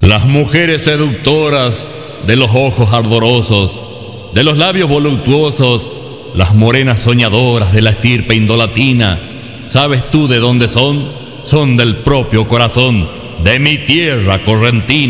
Las mujeres seductoras de los ojos ardorosos, de los labios voluptuosos, las morenas soñadoras de la estirpe indolatina, ¿sabes tú de dónde son? Son del propio corazón de mi tierra correntina.